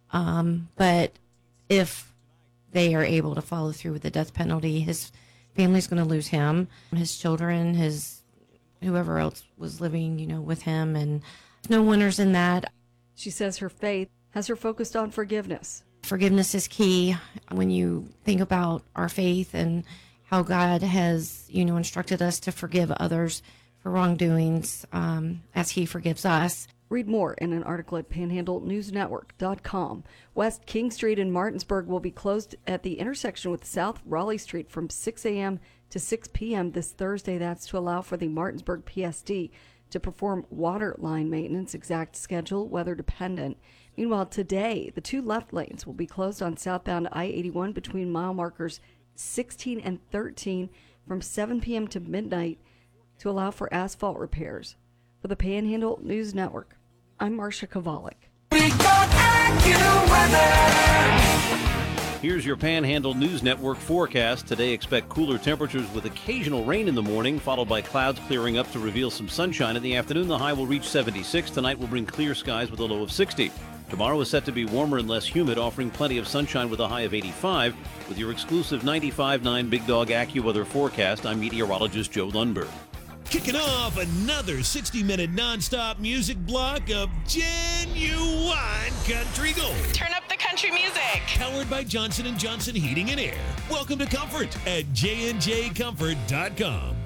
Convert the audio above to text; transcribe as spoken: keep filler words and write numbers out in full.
Um, but if they are able to follow through with the death penalty, his family's going to lose him, his children, his whoever else was living, you know, with him, and no winners in that. She says her faith has her focused on forgiveness. Forgiveness is key when you think about our faith and how God has, you know, instructed us to forgive others for wrongdoings um, as he forgives us. Read more in an article at panhandle news network dot com. West King Street in Martinsburg will be closed at the intersection with South Raleigh Street from six a.m. to six p.m. this Thursday. That's to allow for the Martinsburg P S D to perform water line maintenance. Exact schedule, weather dependent. Meanwhile, today, the two left lanes will be closed on southbound I eighty-one between mile markers sixteen and thirteen from seven p.m. to midnight to allow for asphalt repairs. For the Panhandle News Network, I'm Marcia Kovalik. We got AccuWeather. Here's your Panhandle News Network forecast. Today, expect cooler temperatures with occasional rain in the morning, followed by clouds clearing up to reveal some sunshine. In the afternoon, the high will reach seventy-six. Tonight will bring clear skies with a low of sixty. Tomorrow is set to be warmer and less humid, offering plenty of sunshine with a high of eighty-five. With your exclusive ninety-five point nine Big Dog AccuWeather forecast, I'm meteorologist Joe Lundberg. Kicking off another sixty-minute nonstop music block of genuine country gold. Turn up the country music. Powered by Johnson and Johnson Heating and Air. Welcome to Comfort at J and J comfort dot com.